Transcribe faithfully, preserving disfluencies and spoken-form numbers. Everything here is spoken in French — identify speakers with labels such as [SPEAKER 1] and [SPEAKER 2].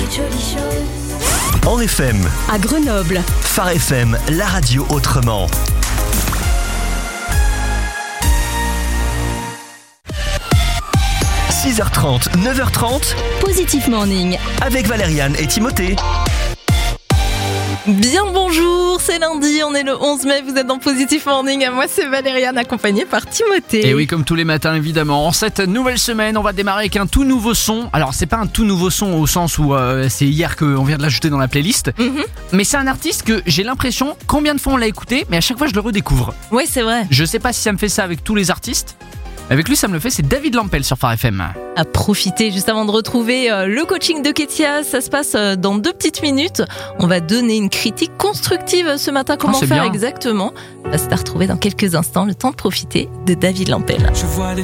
[SPEAKER 1] de jolies choses.
[SPEAKER 2] En F M,
[SPEAKER 3] À Grenoble.
[SPEAKER 2] Phare F M, la radio autrement. six heures trente, neuf heures trente,
[SPEAKER 3] Positif Morning.
[SPEAKER 2] avec Valériane et Timothée.
[SPEAKER 4] Bien bonjour, c'est lundi, on est le onze mai, vous êtes dans Positif Morning, moi c'est Valériane accompagnée par Timothée.
[SPEAKER 5] Et oui, comme tous les matins évidemment, en cette nouvelle semaine, on va démarrer avec un tout nouveau son. Alors c'est pas un tout nouveau son au sens où euh, c'est hier qu'on vient de l'ajouter dans la playlist,
[SPEAKER 4] Mhm.
[SPEAKER 5] mais c'est un artiste que j'ai l'impression, combien de fois on l'a écouté, mais à chaque fois je le redécouvre.
[SPEAKER 4] Oui, c'est vrai.
[SPEAKER 5] Je sais pas si ça me fait ça avec tous les artistes, avec lui ça me le fait, c'est David Lampel sur Phare F M.
[SPEAKER 4] À profiter juste avant de retrouver euh, le coaching de Ketia, ça se passe euh, dans deux petites minutes. On va donner une critique constructive ce matin, comment
[SPEAKER 5] c'est
[SPEAKER 4] faire
[SPEAKER 5] bien.
[SPEAKER 4] exactement. Bah, c'est à retrouver dans quelques instants, le temps de profiter de David Lampel.
[SPEAKER 6] Je vois les